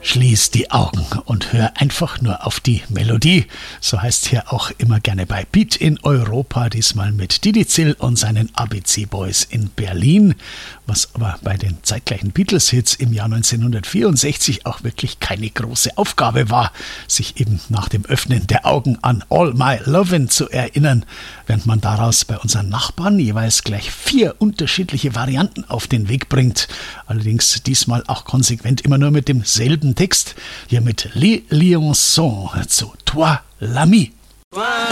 Schließ die Augen und hör einfach nur auf die Melodie. So heißt hier auch immer gerne bei Beat in Europa, diesmal mit Didi Zill und seinen ABC Boys in Berlin. Was aber bei den zeitgleichen Beatles-Hits im Jahr 1964 auch wirklich keine große Aufgabe war, sich eben nach dem Öffnen der Augen an All My Lovin' zu erinnern, während man daraus bei unseren Nachbarn jeweils gleich 4 unterschiedliche Varianten auf den Weg bringt. Allerdings diesmal auch konsequent immer nur mit demselben Text, hier mit Les Liaisons zu Toi l'ami.